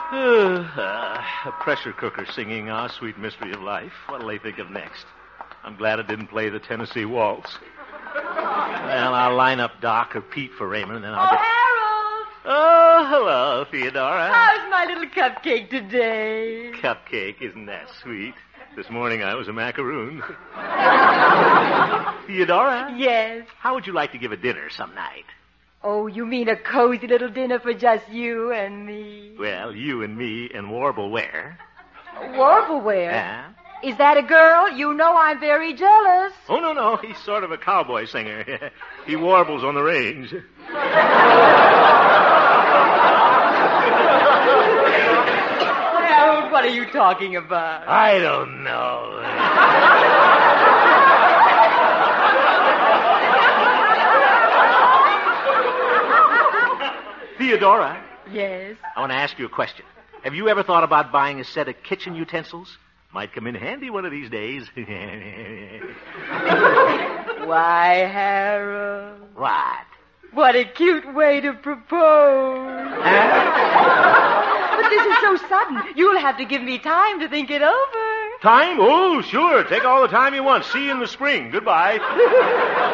A pressure cooker singing Our Sweet Mystery of Life. What'll they think of next? I'm glad I didn't play the Tennessee Waltz. Well, I'll line up Doc or Pete for Raymond, and then I'll Harold! Oh, hello, Theodora. How's my little cupcake today? Cupcake, isn't that sweet? This morning I was a macaroon. Theodora? Yes. How would you like to give a dinner some night? Oh, you mean a cozy little dinner for just you and me? Well, you and me and Warbleware. Warbleware? Yeah? Is that a girl? You know I'm very jealous. Oh, no. He's sort of a cowboy singer. He warbles on the range. Harold, what are you talking about? I don't know. Theodora? Yes? I want to ask you a question. Have you ever thought about buying a set of kitchen utensils? Might come in handy one of these days. Why, Harold? What? What a cute way to propose. But this is so sudden. You'll have to give me time to think it over. Time? Oh, sure. Take all the time you want. See you in the spring. Goodbye.